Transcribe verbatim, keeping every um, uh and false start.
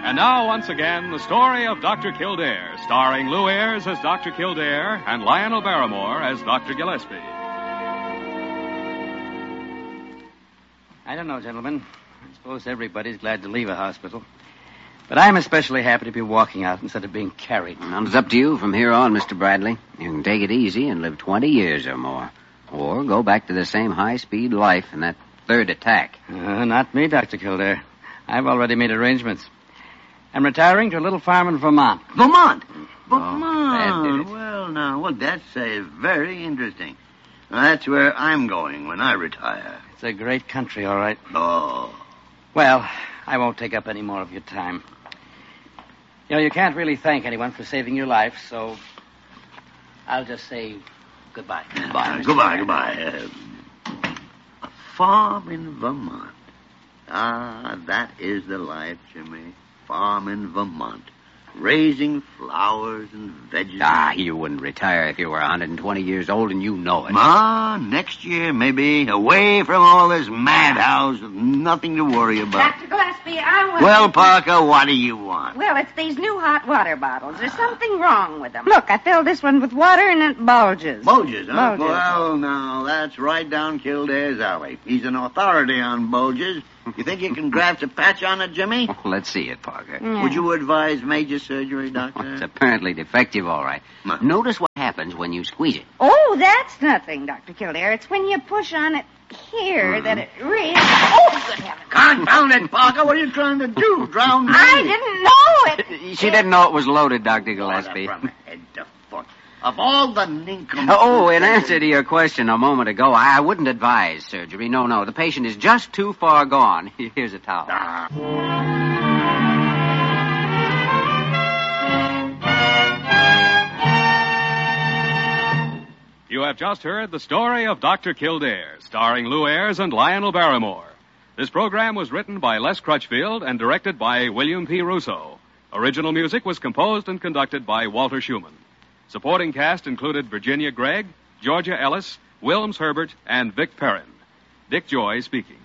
And now, once again, the story of Doctor Kildare, starring Lou Ayres as Doctor Kildare and Lionel Barrymore as Doctor Gillespie. I don't know, gentlemen. I suppose everybody's glad to leave a hospital. But I'm especially happy to be walking out instead of being carried. Well, it's up to you from here on, Mister Bradley. You can take it easy and live twenty years or more. Or go back to the same high-speed life in that third attack. Uh, not me, Doctor Kildare. I've already made arrangements. I'm retiring to a little farm in Vermont. Vermont? Vermont. Oh, well, now, well, that's uh, very interesting. Well, that's where I'm going when I retire. It's a great country, all right. Oh. Well, I won't take up any more of your time. You know, you can't really thank anyone for saving your life, so I'll just say goodbye. Goodbye. Uh, goodbye, goodbye. Uh, a farm in Vermont. Ah, that is the life, Jimmy. Farm in Vermont. Raising flowers and vegetables. Ah, you wouldn't retire if you were one hundred twenty years old, and you know it. Ma, next year, maybe, away from all this madhouse with nothing to worry about. Doctor Gillespie, I want... Well, Parker, what do you want? Well, it's these new hot water bottles. There's something wrong with them. Look, I filled this one with water and it bulges. Bulges, huh? Bulges. Well, now, that's right down Kildare's alley. He's an authority on bulges. You think you can graft a patch on it, Jimmy? Well, let's see it, Parker. Yeah. Would you advise major surgery, Doctor? It's apparently defective, all right. Ma. Notice what happens when you squeeze it. Oh, that's nothing, Doctor Kildare. It's when you push on it here that it really... Oh, good heavens. Confound it, Parker. What are you trying to do? Drown me? I didn't know it. She didn't know it was loaded, Doctor Gillespie. From head to foot. Of all the nincompoop... Oh, in answer to your question a moment ago, I wouldn't advise surgery. No, no, the patient is just too far gone. Here's a towel. Ah. You have just heard the story of Doctor Kildare, starring Lou Ayres and Lionel Barrymore. This program was written by Les Crutchfield and directed by William P. Russo. Original music was composed and conducted by Walter Schumann. Supporting cast included Virginia Gregg, Georgia Ellis, Wilms Herbert, and Vic Perrin. Dick Joy speaking.